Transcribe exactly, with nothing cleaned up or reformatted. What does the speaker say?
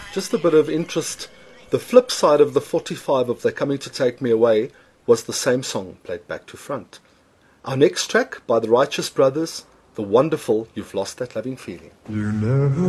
Just a bit of interest. The flip side of the forty-five of They're Coming to Take Me Away was the same song played back to front. Our next track by the Righteous Brothers, the wonderful You've Lost That Loving Feeling. You never